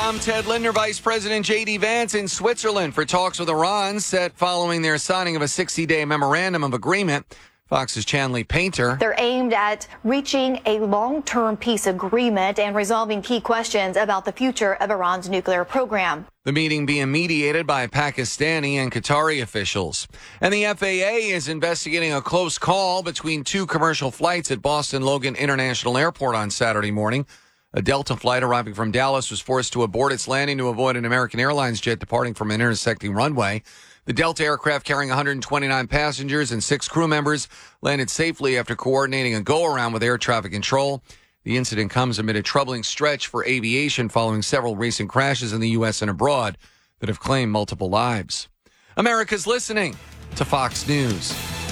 I'm Ted Linder. Vice President J.D. Vance in Switzerland for talks with Iran set following their signing of a 60-day memorandum of agreement. Fox's Chanley Painter. They're aimed at reaching a long-term peace agreement and resolving key questions about the future of Iran's nuclear program. The meeting being mediated by Pakistani and Qatari officials. And the FAA is investigating a close call between two commercial flights at Boston Logan International Airport on Saturday morning. A Delta flight arriving from Dallas was forced to abort its landing to avoid an American Airlines jet departing from an intersecting runway. The Delta aircraft carrying 129 passengers and 6 crew members landed safely after coordinating a go-around with air traffic control. The incident comes amid a troubling stretch for aviation following several recent crashes in the U.S. and abroad that have claimed multiple lives. America's listening to Fox News.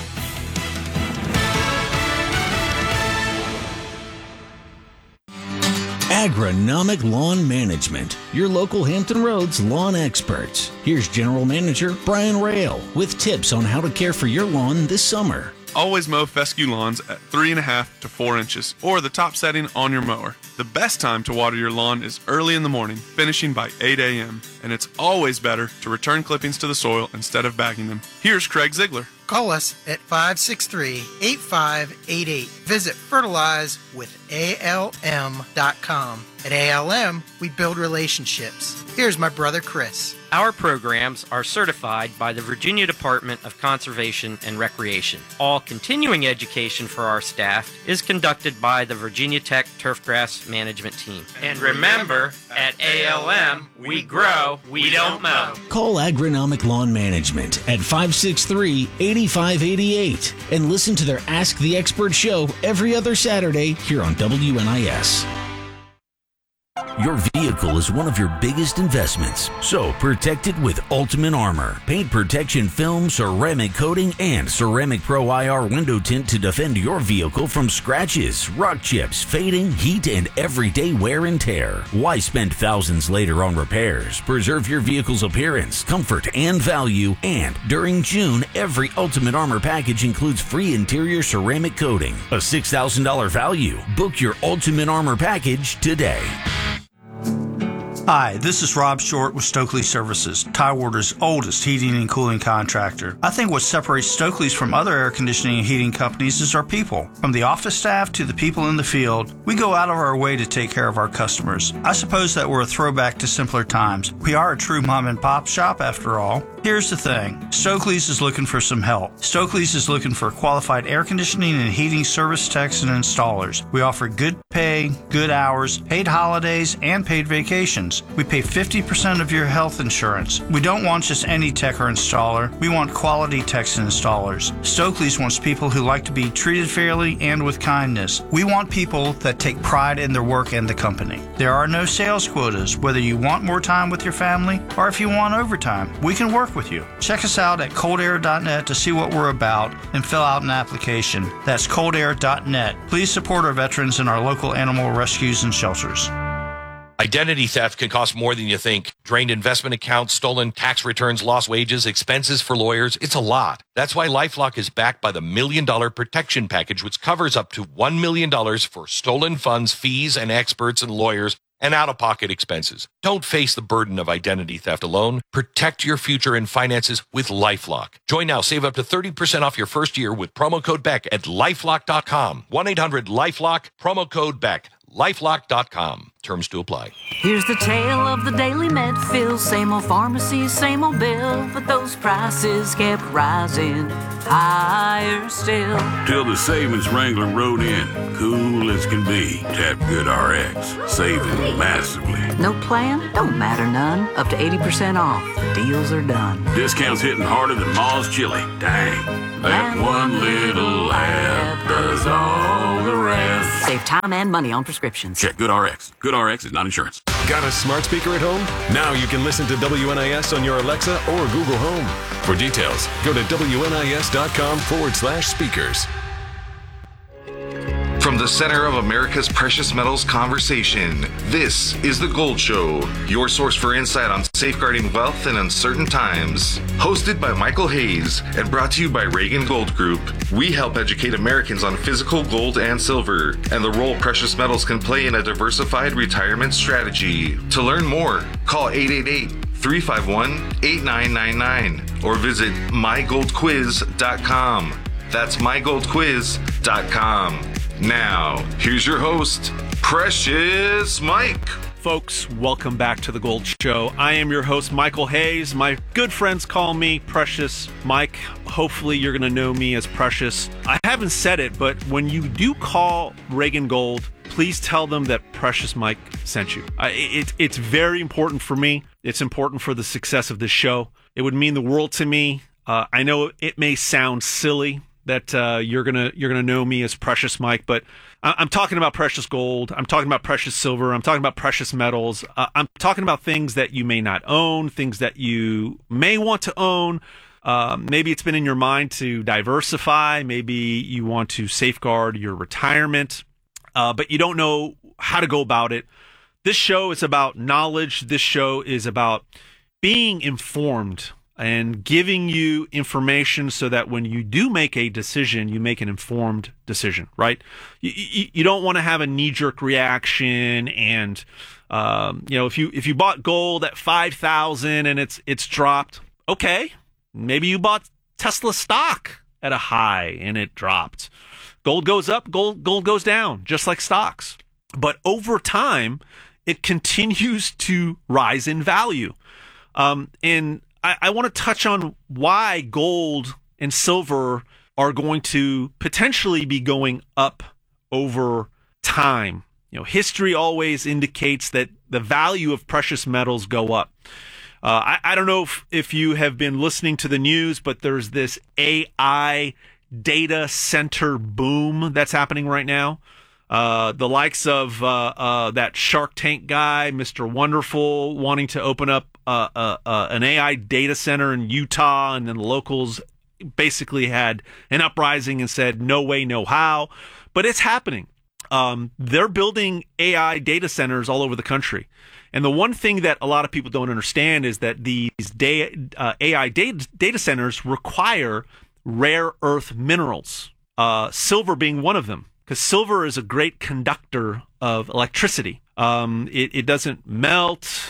Agronomic Lawn Management, your local Hampton Roads lawn experts. Here's General Manager Brian Rail with tips on how to care for your lawn this summer. Always mow fescue lawns at 3.5 to 4 inches or the top setting on your mower. The best time to water your lawn is early in the morning, finishing by 8 a.m. And it's always better to return clippings to the soil instead of bagging them. Here's Craig Ziegler. Call us at 563-8588. Visit fertilizewithalm.com. At ALM, we build relationships. Here's my brother Chris. Our programs are certified by the Virginia Department of Conservation and Recreation. All continuing education for our staff is conducted by the Virginia Tech Turfgrass Management Team. And remember, at ALM, we grow, we don't mow. Call Agronomic Lawn Management at 563-8588 and listen to their Ask the Expert show every other Saturday here on WNIS. Your vehicle is one of your biggest investments, so protect it with Ultimate Armor. Paint protection film, ceramic coating, and Ceramic Pro IR window tint to defend your vehicle from scratches, rock chips, fading, heat, and everyday wear and tear. Why spend thousands later on repairs? Preserve your vehicle's appearance, comfort, and value. And during June, every Ultimate Armor package includes free interior ceramic coating, a $6,000 value. Book your Ultimate Armor package today. Hi, this is Rob Short with Stokely Services, Tidewater's oldest heating and cooling contractor. I think what separates Stokely's from other air conditioning and heating companies is our people. From the office staff to the people in the field, we go out of our way to take care of our customers. I suppose that we're a throwback to simpler times. We are a true mom and pop shop after all. Here's the thing, Stokely's is looking for some help. Stokely's is looking for qualified air conditioning and heating service techs and installers. We offer good pay, good hours, paid holidays, and paid vacations. We pay 50% of your health insurance. We don't want just any tech or installer. We want quality techs and installers. Stokely's wants people who like to be treated fairly and with kindness. We want people that take pride in their work and the company. There are no sales quotas, whether you want more time with your family or if you want overtime. We can work with you. Check us out at coldair.net to see what we're about and fill out an application. That's coldair.net. Please support our veterans and our local animal rescues and shelters. Identity theft can cost more than you think. Drained investment accounts, stolen tax returns, lost wages, expenses for lawyers. It's a lot. That's why LifeLock is backed by the $1 Million Protection Package, which covers up to $1 million for stolen funds, fees, and experts and lawyers, and out-of-pocket expenses. Don't face the burden of identity theft alone. Protect your future and finances with LifeLock. Join now. Save up to 30% off your first year with promo code BECK at LifeLock.com. 1-800-LifeLock, promo code BECK. LifeLock.com. Terms to apply. Here's the tale of the daily Medfill. Same old pharmacy, same old bill, but those prices kept rising higher still. Till the savings Wrangler rode in, cool as can be. Tap Good RX, saving massively. No plan? Don't matter none. Up to 80% off. The deals are done. Discounts hitting harder than Ma's chili. Dang. That one little app does all the rest. Save time and money on prescriptions. Check Good RX. Good RX is not insurance. Got a smart speaker at home? Now you can listen to WNIS on your Alexa or Google Home. For details, go to WNIS.com/speakers. From From the center of America's precious metals conversation, this is The Gold Show, your source for insight on safeguarding wealth in uncertain times. Hosted by Michael Hayes and brought to you by Reagan Gold Group, we help educate Americans on physical gold and silver and the role precious metals can play in a diversified retirement strategy. To learn more, call 888-351-8999 or visit mygoldquiz.com. That's mygoldquiz.com. Now, here's your host, Precious Mike. Folks, welcome back to The Gold Show. I am your host, Michael Hayes. My good friends call me Precious Mike. Hopefully, you're going to know me as Precious. I haven't said it, but when you do call Reagan Gold, please tell them that Precious Mike sent you. It's very important for me. It's important for the success of this show. It would mean the world to me. I know it may sound silly that you're gonna know me as Precious Mike, but I'm talking about precious gold. I'm talking about precious silver. I'm talking about precious metals. I'm talking about things that you may not own, things that you may want to own. Maybe it's been in your mind to diversify. Maybe you want to safeguard your retirement, but you don't know how to go about it. This show is about knowledge. This show is about being informed and giving you information so that when you do make a decision, you make an informed decision, right? You don't want to have a knee-jerk reaction, and if you bought gold at 5,000 and it's dropped, okay, maybe you bought Tesla stock at a high and it dropped. Gold goes up, gold goes down, just like stocks. But over time, it continues to rise in value, and I want to touch on why gold and silver are going to potentially be going up over time. History always indicates that the value of precious metals go up. I don't know if you have been listening to the news, but there's this AI data center boom that's happening right now. The likes of that Shark Tank guy, Mr. Wonderful, wanting to open up an AI data center in Utah, and then the locals basically had an uprising and said, no way, no how. But it's happening. They're building AI data centers all over the country. And the one thing that a lot of people don't understand is that these AI data centers require rare earth minerals, silver being one of them, because silver is a great conductor of electricity. It doesn't melt.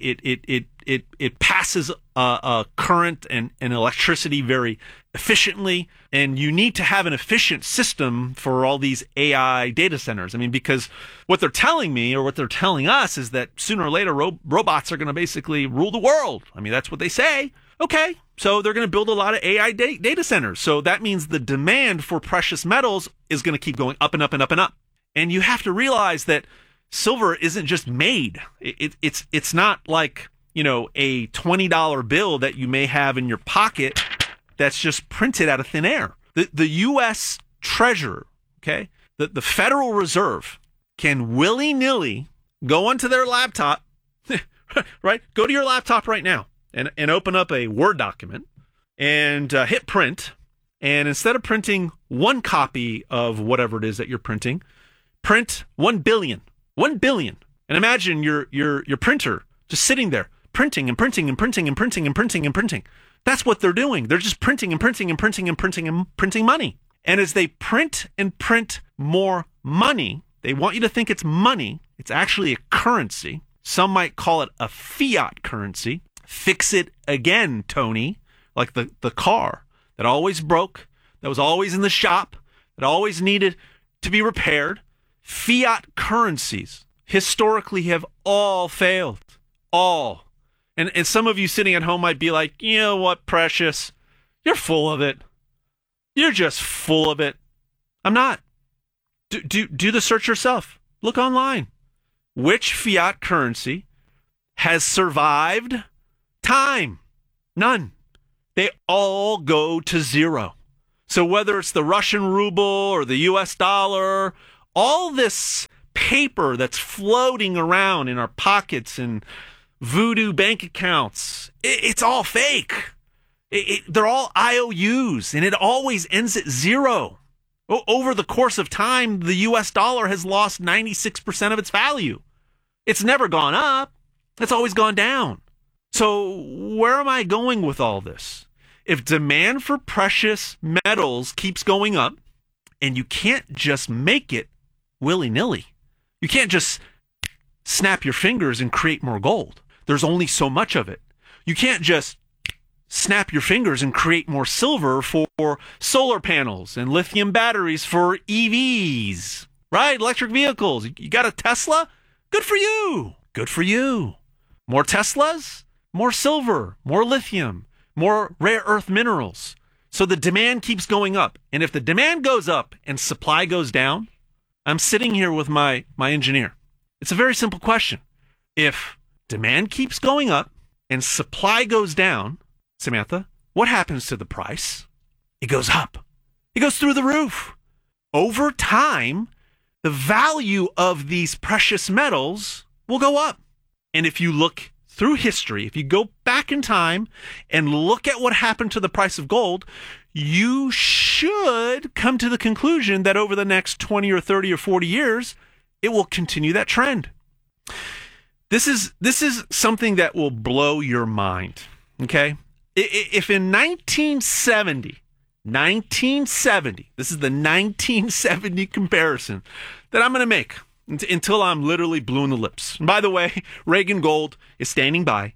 It passes current and electricity very efficiently, and you need to have an efficient system for all these AI data centers. I mean, because what they're telling me, or what they're telling us, is that sooner or later robots are going to basically rule the world. I mean, that's what they say. Okay, so they're going to build a lot of AI data centers. So that means the demand for precious metals is going to keep going up and up and up and up. And you have to realize that silver isn't just made. It's not like, a $20 bill that you may have in your pocket that's just printed out of thin air. The U.S. Treasurer, okay, the Federal Reserve can willy-nilly go onto their laptop, right? Go to your laptop right now and open up a Word document and hit print. And instead of printing one copy of whatever it is that you're printing, print 1 billion. 1 billion. And imagine your printer just sitting there, printing and printing and printing and printing and printing and printing. That's what they're doing. They're just printing and printing and printing and printing and printing money. And as they print and print more money, they want you to think it's money. It's actually a currency. Some might call it a fiat currency. Fix it again, Tony, like the car that always broke, that was always in the shop, that always needed to be repaired. Fiat currencies historically have all failed. All. And some of you sitting at home might be like, you know what, Precious? You're full of it. You're just full of it. I'm not. Do the search yourself. Look online. Which fiat currency has survived time? None. They all go to zero. So whether it's the Russian ruble or the US dollar, all this paper that's floating around in our pockets and voodoo bank accounts, it's all fake. They're all IOUs, and it always ends at zero. Over the course of time, the U.S. dollar has lost 96% of its value. It's never gone up. It's always gone down. So where am I going with all this? If demand for precious metals keeps going up, and you can't just make it willy-nilly. You can't just snap your fingers and create more gold. There's only so much of it. You can't just snap your fingers and create more silver for solar panels and lithium batteries for EVs, right? Electric vehicles. You got a Tesla? Good for you. Good for you. More Teslas, more silver, more lithium, more rare earth minerals. So the demand keeps going up. And if the demand goes up and supply goes down, I'm sitting here with my engineer. It's a very simple question. If demand keeps going up and supply goes down, Samantha, what happens to the price? It goes up. It goes through the roof. Over time, the value of these precious metals will go up. And if you look through history, if you go back in time and look at what happened to the price of gold, you should come to the conclusion that over the next 20 or 30 or 40 years, it will continue that trend. This is something that will blow your mind, okay? If in 1970, this is the 1970 comparison that I'm going to make until I'm literally blue in the lips. And by the way, Reagan Gold is standing by,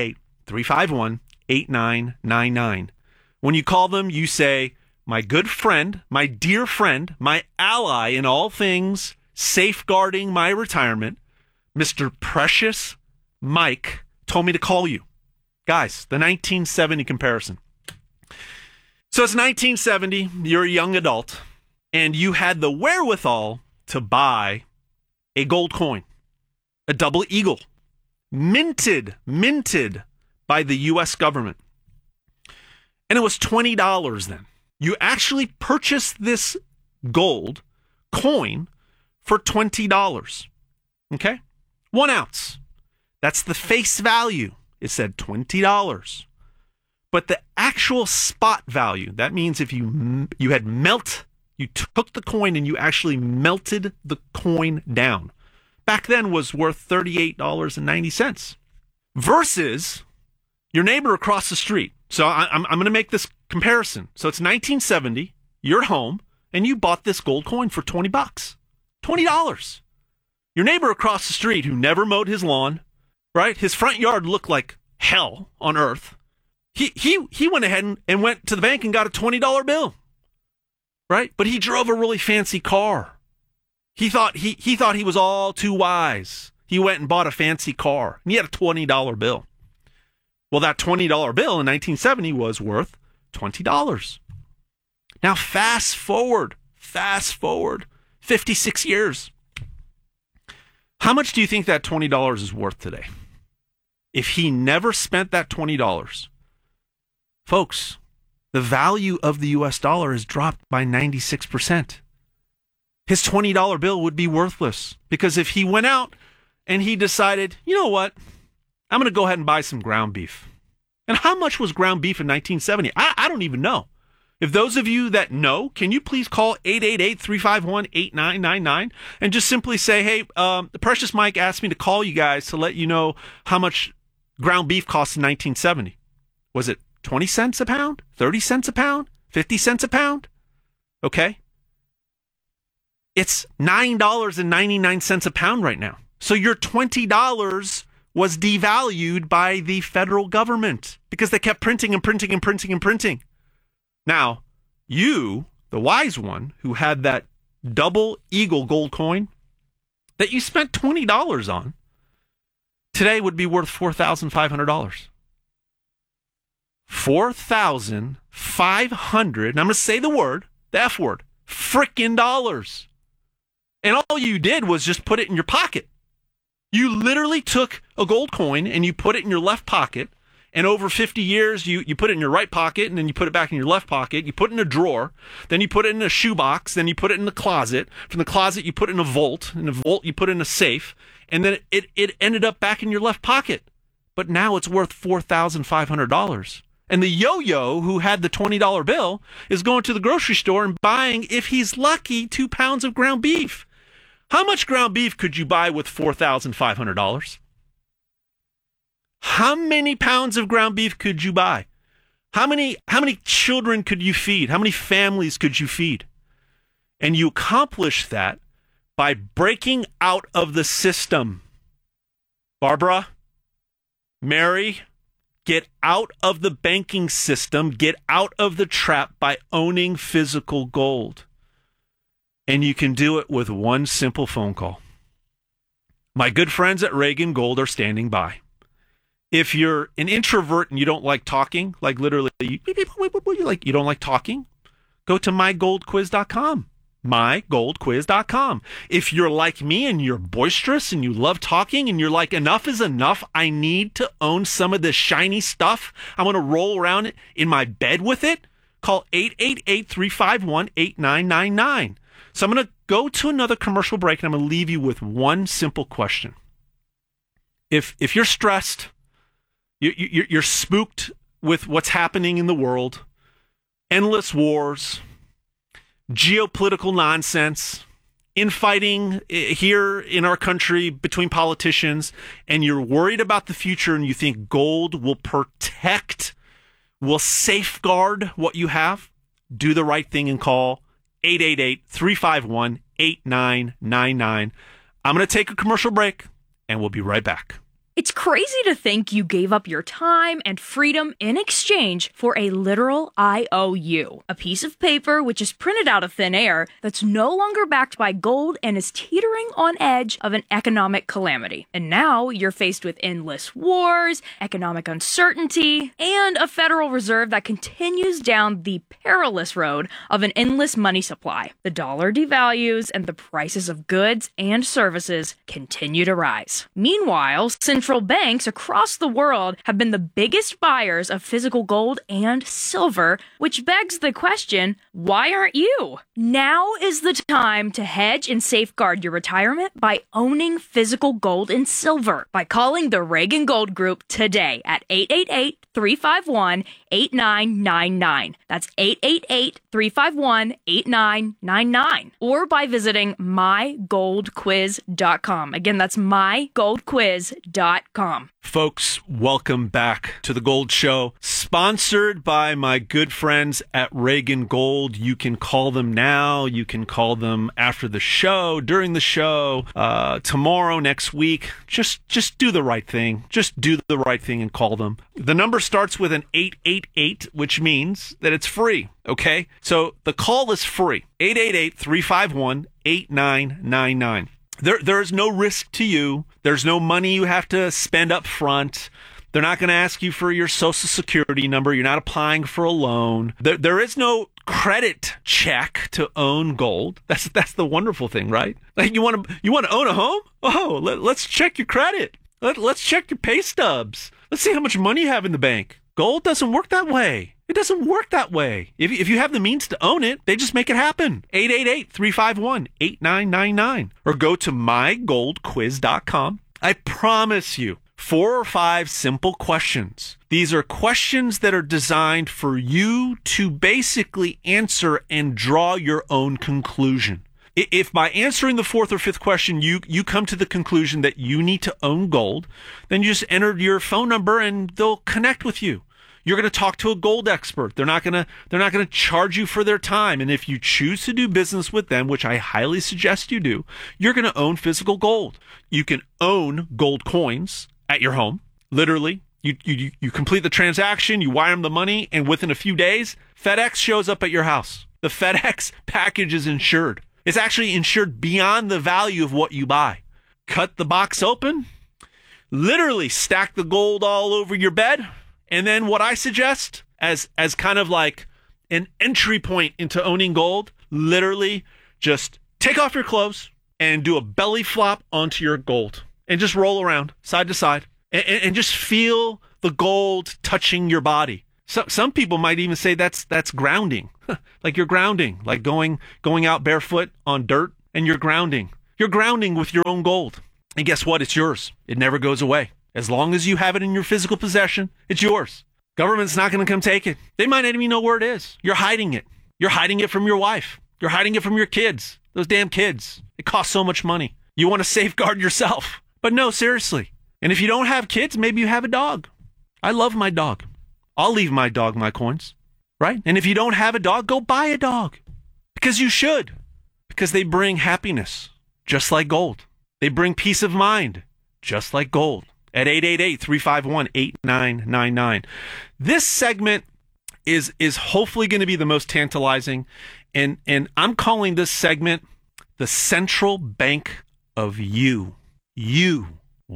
888-351-8999. When you call them, you say, my good friend, my dear friend, my ally in all things safeguarding my retirement, Mr. Precious Mike, told me to call you. Guys, the 1970 comparison. So it's 1970, you're a young adult, and you had the wherewithal to buy a gold coin, a double eagle, minted by the U.S. government. And it was $20 then. You actually purchased this gold coin for $20. Okay? 1 ounce. That's the face value. It said $20. But the actual spot value, that means if you took the coin and you actually melted the coin down, back then was worth $38.90 versus your neighbor across the street. So I'm going to make this comparison. So it's 1970, you're at home, and you bought this gold coin for $20. $20. Your neighbor across the street who never mowed his lawn, right? His front yard looked like hell on earth. He went ahead and went to the bank and got a $20 bill, right? But he drove a really fancy car. He thought he was all too wise. He went and bought a fancy car, and he had a $20 bill. Well, that $20 bill in 1970 was worth $20. Now, fast forward 56 years. How much do you think that $20 is worth today? If he never spent that $20, folks, the value of the U.S. dollar has dropped by 96%. His $20 bill would be worthless because if he went out and he decided, you know what, I'm going to go ahead and buy some ground beef. And how much was ground beef in 1970? I don't even know. If those of you that know, can you please call 888-351-8999 and just simply say, hey, the Precious Mike asked me to call you guys to let you know how much ground beef cost in 1970. Was it 20 cents a pound? 30 cents a pound? 50 cents a pound? Okay. It's $9.99 a pound right now. So your $20 was devalued by the federal government because they kept printing and printing and printing and printing. Now, you, the wise one, who had that double eagle gold coin that you spent $20 on, today would be worth $4,500. $4,500, and I'm going to say the F word, frickin' dollars. And all you did was just put it in your pocket. You literally took a gold coin and you put it in your left pocket. And over 50 years, you put it in your right pocket, and then you put it back in your left pocket. You put it in a drawer. Then you put it in a shoebox. Then you put it in the closet. From the closet, you put it in a vault. In a vault, you put it in a safe. And then it ended up back in your left pocket. But now it's worth $4,500. And the yo-yo who had the $20 bill is going to the grocery store and buying, if he's lucky, 2 pounds of ground beef. How much ground beef could you buy with $4,500? How many pounds of ground beef could you buy? How many children could you feed? How many families could you feed? And you accomplish that by breaking out of the system. Barbara, Mary, get out of the banking system. Get out of the trap by owning physical gold. And you can do it with one simple phone call. My good friends at Reagan Gold are standing by. If you're an introvert and you don't like talking, like literally, you don't like talking, go to mygoldquiz.com. mygoldquiz.com. If you're like me and you're boisterous and you love talking and you're like, enough is enough, I need to own some of this shiny stuff, I'm going to roll around in my bed with it, call 888-351-8999. So I'm going to go to another commercial break and I'm going to leave you with one simple question. If you're stressed, you're spooked with what's happening in the world, endless wars, geopolitical nonsense, infighting here in our country between politicians, and you're worried about the future and you think gold will protect, will safeguard what you have, do the right thing and call 888-351-8999. I'm going to take a commercial break and we'll be right back. It's crazy to think you gave up your time and freedom in exchange for a literal IOU, a piece of paper which is printed out of thin air that's no longer backed by gold and is teetering on edge of an economic calamity. And now you're faced with endless wars, economic uncertainty, and a Federal Reserve that continues down the perilous road of an endless money supply. The dollar devalues and the prices of goods and services continue to rise. Meanwhile, central banks across the world have been the biggest buyers of physical gold and silver, which begs the question, why aren't you? Now is the time to hedge and safeguard your retirement by owning physical gold and silver by calling the Reagan Gold Group today at 888-351-8999. That's 888-351-8999. Or by visiting mygoldquiz.com. Again, that's mygoldquiz.com. Folks, welcome back to The Gold Show, sponsored by my good friends at Reagan Gold. You can call them now. You can call them after the show, during the show, tomorrow, next week. Just do the right thing. Just do the right thing and call them. The number starts with an 888, which means that it's free. Okay? So the call is free. 888-351-8999. There is no risk to you. There's no money you have to spend up front. They're not going to ask you for your Social Security number. You're not applying for a loan. There is no credit check to own gold. That's the wonderful thing, right? Like you want to own a home? Oh, let's check your credit. Let's check your pay stubs. Let's see how much money you have in the bank. Gold doesn't work that way. It doesn't work that way. If you have the means to own it, they just make it happen. 888-351-8999. Or go to mygoldquiz.com. I promise you, 4 or 5 simple questions. These are questions that are designed for you to basically answer and draw your own conclusion. If by answering the 4th or 5th question, you come to the conclusion that you need to own gold, then you just enter your phone number and they'll connect with you. You're going to talk to a gold expert. They're not going to charge you for their time. And if you choose to do business with them, which I highly suggest you do, you're going to own physical gold. You can own gold coins at your home. Literally, you complete the transaction, you wire them the money, and within a few days, FedEx shows up at your house. The FedEx package is insured. It's actually insured beyond the value of what you buy. Cut the box open, literally stack the gold all over your bed. And then what I suggest as kind of like an entry point into owning gold, literally just take off your clothes and do a belly flop onto your gold and just roll around side to side and just feel the gold touching your body. So, some people might even say that's grounding, like you're grounding, like going out barefoot on dirt and you're grounding. You're grounding with your own gold. And guess what? It's yours. It never goes away. As long as you have it in your physical possession, it's yours. Government's not going to come take it. They might not even know where it is. You're hiding it. You're hiding it from your wife. You're hiding it from your kids. Those damn kids. It costs so much money. You want to safeguard yourself. But no, seriously. And if you don't have kids, maybe you have a dog. I love my dog. I'll leave my dog my coins, right? And if you don't have a dog, go buy a dog. Because you should. Because they bring happiness, just like gold. They bring peace of mind, just like gold. At 888-351-8999. This segment is hopefully going to be the most tantalizing. And I'm calling this segment the Central Bank of You. You.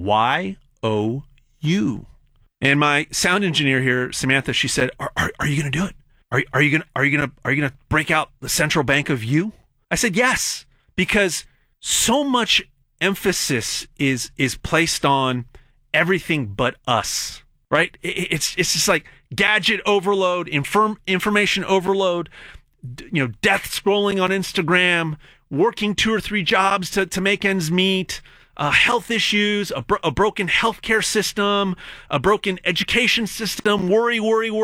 Y-O-U. And my sound engineer here, Samantha, she said, "Are you going to do it? Are you going to break out the Central Bank of You?" I said, "Yes," because so much emphasis is placed on everything but us, right? It's just like gadget overload, information overload, death scrolling on Instagram, working 2 or 3 jobs to make ends meet, health issues, a broken healthcare system, a broken education system, worry.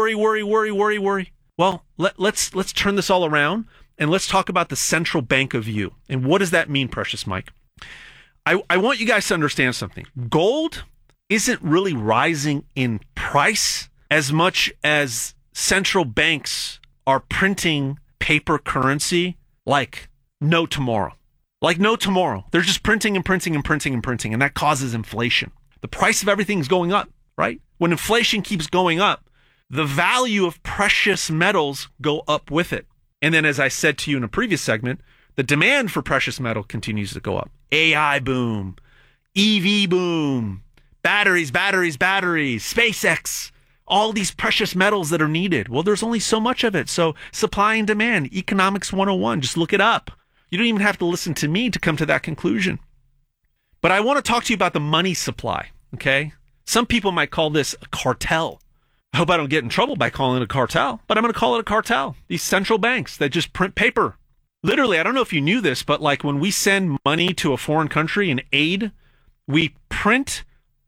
Well, let's turn this all around and let's talk about the Central Bank of You. And what does that mean, Precious Mike? I want you guys to understand something. Gold isn't really rising in price as much as central banks are printing paper currency like no tomorrow. Like no tomorrow. They're just printing and printing and printing and printing, and that causes inflation. The price of everything's going up, right? When inflation keeps going up, the value of precious metals go up with it. And then, as I said to you in a previous segment, the demand for precious metal continues to go up. AI boom, EV boom, batteries, SpaceX, all these precious metals that are needed. Well, there's only so much of it. So supply and demand, economics 101, just look it up. You don't even have to listen to me to come to that conclusion. But I want to talk to you about the money supply, okay? Some people might call this a cartel. I hope I don't get in trouble by calling it a cartel, but I'm going to call it a cartel. These central banks that just print paper. Literally, I don't know if you knew this, but like when we send money to a foreign country in aid, we print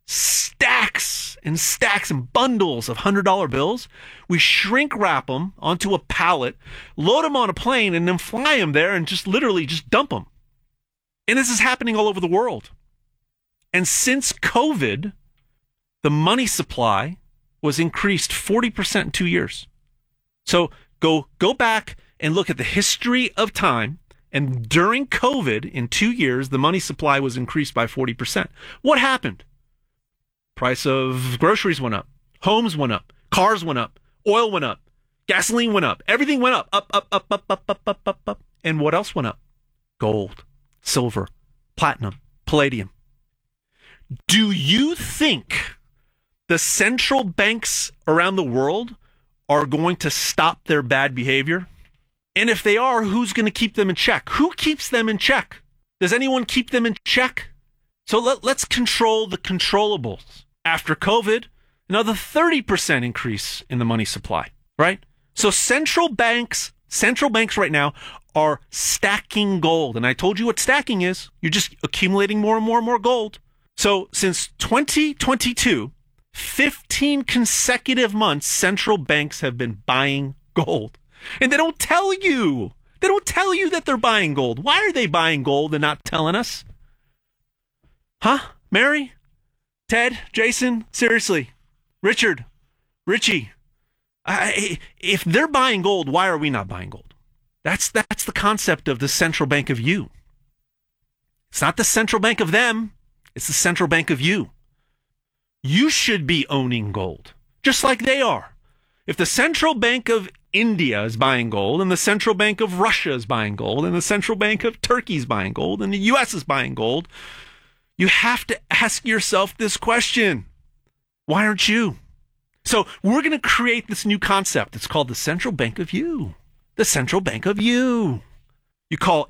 stacks and stacks and bundles of $100 bills. We shrink wrap them onto a pallet, load them on a plane, and then fly them there and just literally just dump them. And this is happening all over the world. And since COVID, the money supply was increased 40% in 2 years. So go back and look at the history of time. And during COVID, in 2 years, the money supply was increased by 40%. What happened? Price of groceries went up. Homes went up. Cars went up. Oil went up. Gasoline went up. Everything went up. Up. And what else went up? Gold, silver, platinum, palladium. Do you think the central banks around the world are going to stop their bad behavior? And if they are, who's going to keep them in check? Who keeps them in check? Does anyone keep them in check? So let's control the controllables. After COVID, another 30% increase in the money supply, right? So central banks right now are stacking gold. And I told you what stacking is. You're just accumulating more and more and more gold. So since 2022, 15 consecutive months, central banks have been buying gold. And they don't tell you. They don't tell you that they're buying gold. Why are they buying gold and not telling us? Huh? Mary? Ted? Jason? Seriously? Richard? Richie? If they're buying gold, why are we not buying gold? That's the concept of the central bank of you. It's not the central bank of them. It's the central bank of you. You should be owning gold, just like they are. If the central bank of India is buying gold, and the central bank of Russia is buying gold, and the central bank of Turkey is buying gold, and the U.S. is buying gold, you have to ask yourself this question. Why aren't you? So we're going to create this new concept. It's called the Central Bank of You. The Central Bank of You. You call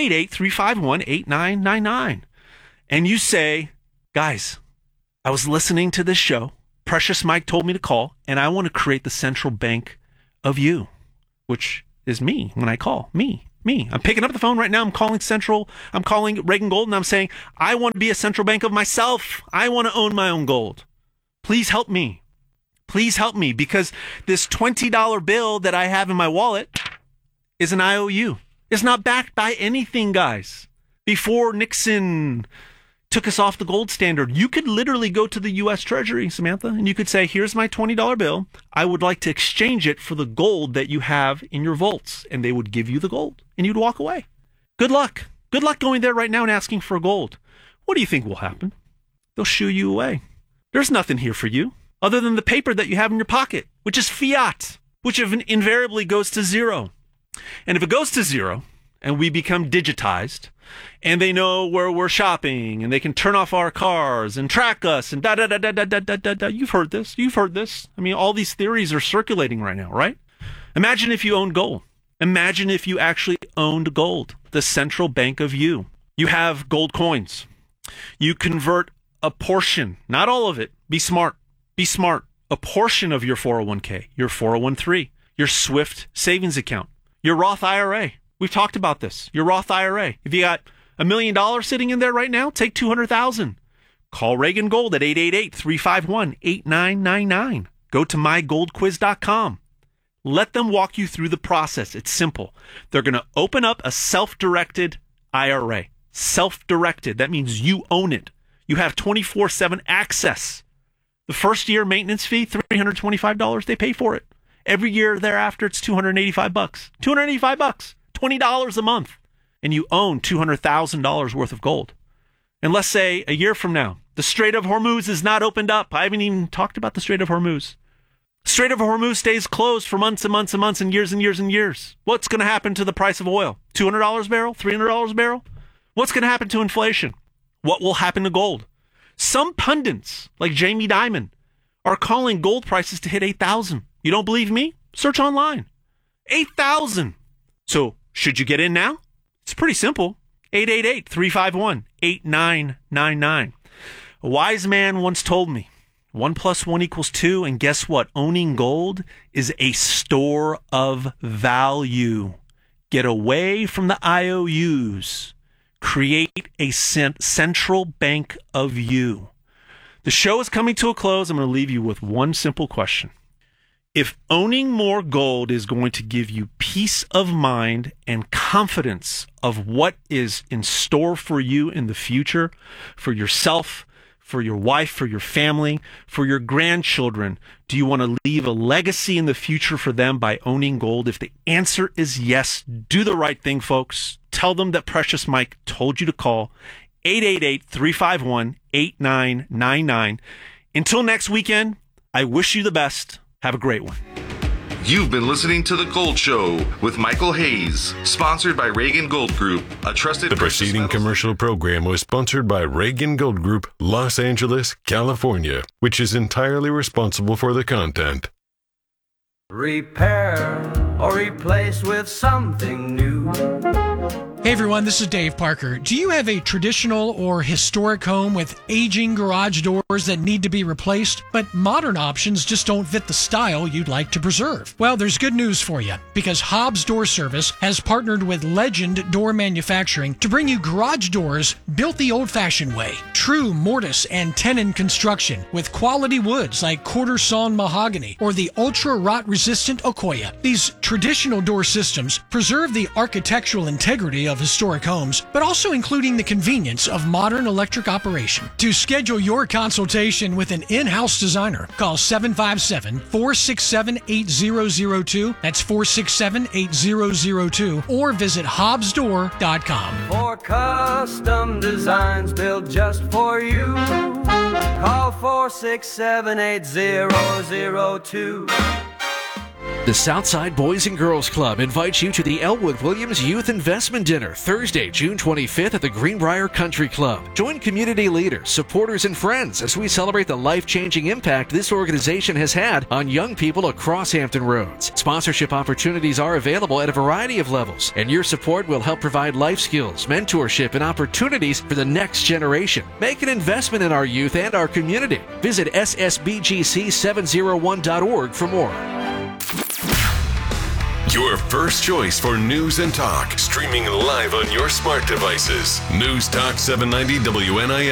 888-351-8999. And you say, guys, I was listening to this show. Precious Mike told me to call, and I want to create the Central Bank of You, which is me when I call. Me. I'm picking up the phone right now. I'm calling Reagan Gold, and I'm saying, I want to be a central bank of myself. I want to own my own gold. Please help me. Please help me, because this $20 bill that I have in my wallet is an IOU. It's not backed by anything, guys. Before Nixon took us off the gold standard, you could literally go to the U.S. Treasury, Samantha, and you could say, here's my $20 bill. I would like to exchange it for the gold that you have in your vaults. And they would give you the gold, and you'd walk away. Good luck. Good luck going there right now and asking for gold. What do you think will happen? They'll shoo you away. There's nothing here for you other than the paper that you have in your pocket, which is fiat, which invariably goes to zero. And if it goes to zero and we become digitized, and they know where we're shopping, and they can turn off our cars and track us and da-da-da-da-da-da-da-da. You've heard this. You've heard this. I mean, all these theories are circulating right now, right? Imagine if you owned gold. Imagine if you actually owned gold, the central bank of you. You have gold coins. You convert a portion, not all of it. Be smart. Be smart. A portion of your 401k, your 401(k), your Swift savings account, your Roth IRA. We've talked about this. Your Roth IRA. If you got $1 million sitting in there right now, take $200,000. Call Reagan Gold at 888-351-8999. Go to mygoldquiz.com. Let them walk you through the process. It's simple. They're going to open up a self-directed IRA. Self-directed. That means you own it. You have 24/7 access. The first year maintenance fee, $325. They pay for it. Every year thereafter, it's $285. $285. $20 a month, and you own $200,000 worth of gold. And let's say a year from now, the Strait of Hormuz is not opened up. I haven't even talked about the Strait of Hormuz. Strait of Hormuz stays closed for months and months and months and years and years and years. What's going to happen to the price of oil? $200 a barrel? $300 a barrel? What's going to happen to inflation? What will happen to gold? Some pundits, like Jamie Dimon, are calling gold prices to hit 8,000. You don't believe me? Search online. 8,000. So, should you get in now? It's pretty simple. 888-351-8999. A wise man once told me, 1 + 1 = 2, and guess what? Owning gold is a store of value. Get away from the IOUs. Create a central bank of you. The show is coming to a close. I'm going to leave you with one simple question. If owning more gold is going to give you peace of mind and confidence of what is in store for you in the future, for yourself, for your wife, for your family, for your grandchildren, do you want to leave a legacy in the future for them by owning gold? If the answer is yes, do the right thing, folks. Tell them that Precious Mike told you to call 888-351-8999. Until next weekend, I wish you the best. Have a great one. You've been listening to The Gold Show with Michael Hayes, sponsored by Reagan Gold Group, a trusted... The preceding commercial program was sponsored by Reagan Gold Group, Los Angeles, California, which is entirely responsible for the content. Repair or replace with something new. Hey everyone, this is Dave Parker. Do you have a traditional or historic home with aging garage doors that need to be replaced, but modern options just don't fit the style you'd like to preserve? Well, there's good news for you, because Hobbs Door Service has partnered with Legend Door Manufacturing to bring you garage doors built the old-fashioned way. True mortise and tenon construction with quality woods like quarter sawn mahogany or the ultra rot-resistant Okoya. These traditional door systems preserve the architectural integrity of historic homes, but also including the convenience of modern electric operation. To schedule your consultation with an in-house designer, call 757-467-8002. That's 467-8002, or visit hobbsdoor.com. For custom designs built just for you, call 467-8002. The Southside Boys and Girls Club invites you to the Elwood Williams Youth Investment Dinner, Thursday, June 25th at the Greenbrier Country Club. Join community leaders, supporters, and friends as we celebrate the life-changing impact this organization has had on young people across Hampton Roads. Sponsorship opportunities are available at a variety of levels, and your support will help provide life skills, mentorship, and opportunities for the next generation. Make an investment in our youth and our community. Visit ssbgc701.org for more. Your first choice for news and talk, streaming live on your smart devices. News Talk 790 WNIS.